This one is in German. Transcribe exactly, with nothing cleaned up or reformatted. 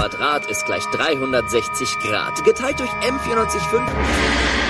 Quadrat ist gleich dreihundertsechzig Grad. Geteilt durch M vierundneunzig Komma fünf